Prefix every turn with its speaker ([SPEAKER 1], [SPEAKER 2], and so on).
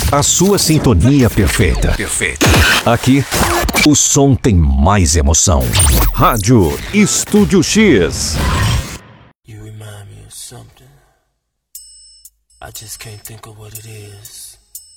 [SPEAKER 1] A sua sintonia perfeita. Aqui, o som tem mais emoção. Rádio Estúdio X.
[SPEAKER 2] You remind me of something. I just can't think of what it is.